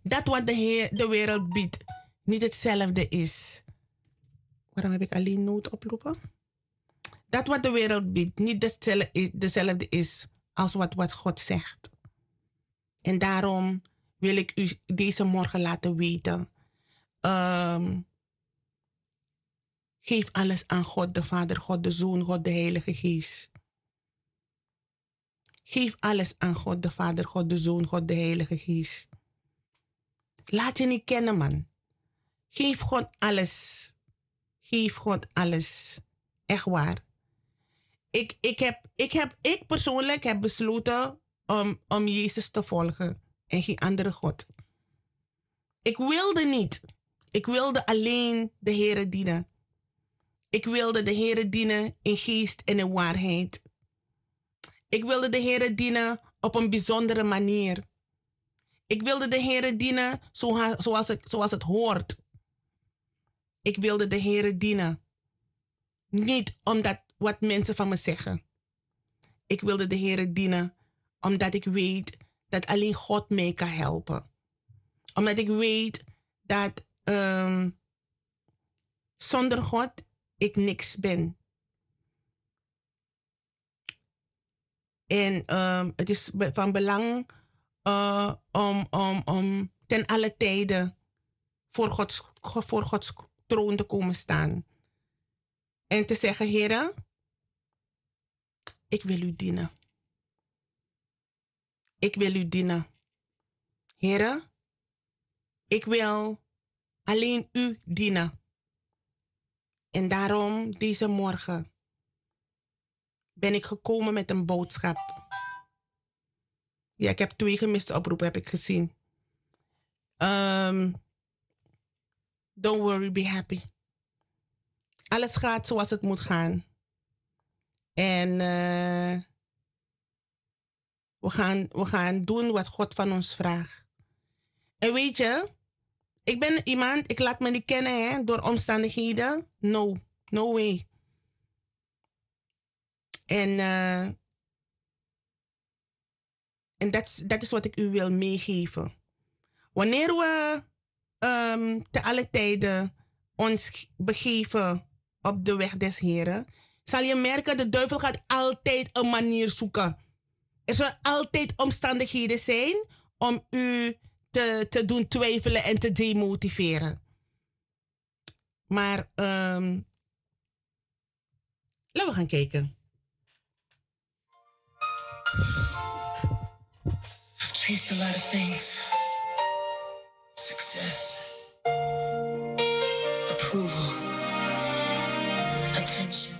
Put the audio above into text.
Dat wat de wereld biedt niet hetzelfde is. Waarom heb ik alleen nood oproepen? Dat wat de wereld biedt niet dezelfde is als wat God zegt. En daarom wil ik u deze morgen laten weten. Geef alles aan God de Vader, God de Zoon, God de Heilige Geest. Geef alles aan God de Vader, God de Zoon, God de Heilige Geest. Laat je niet kennen, man. Geef God alles. Geef God alles. Echt waar. Ik persoonlijk heb besloten om Jezus te volgen en geen andere God. Ik wilde niet. Ik wilde alleen de Heere dienen. Ik wilde de Heere dienen in geest en in waarheid. Ik wilde de Heere dienen op een bijzondere manier. Ik wilde de Heere dienen zoals het hoort. Ik wilde de Heere dienen. Niet omdat wat mensen van me zeggen. Ik wilde de Heere dienen omdat ik weet dat alleen God mij kan helpen. Omdat ik weet dat zonder God ik niks ben. En het is van belang om ten alle tijden voor Gods troon te komen staan. En te zeggen, Heere, ik wil u dienen. Ik wil u dienen. Heere, ik wil alleen u dienen. En daarom deze morgen ben ik gekomen met een boodschap. Ja, ik heb 2 gemiste oproepen, heb ik gezien. Don't worry, be happy. Alles gaat zoals het moet gaan. En we gaan doen wat God van ons vraagt. En weet je, ik ben iemand, ik laat me niet kennen door omstandigheden. No way. En dat is wat ik u wil meegeven. Wanneer we te alle tijden ons begeven op de weg des Heren, zal je merken, de duivel gaat altijd een manier zoeken. Er zullen altijd omstandigheden zijn om u te doen twijfelen en te demotiveren. Maar laten we gaan kijken. I've chased a lot of things. Success, approval, attention.